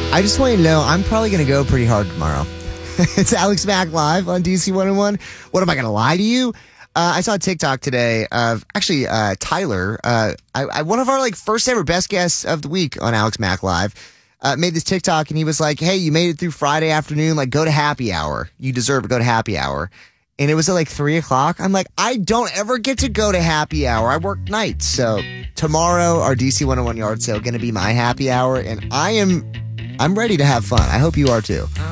I just want you to know I'm probably going to go pretty hard tomorrow. It's Alex Mack live on DC 101. What am I going to lie to you? I saw a TikTok today of actually Tyler, one of our first ever best guests of the week on Alex Mack Live, made this TikTok and he was like, "Hey, you made it through Friday afternoon. Go to happy hour. You deserve to go to happy hour." And it was at 3:00. I'm like, I don't ever get to go to happy hour. I work nights. So tomorrow, our DC 101 yard sale going to be my happy hour, and I'm ready to have fun. I hope you are too.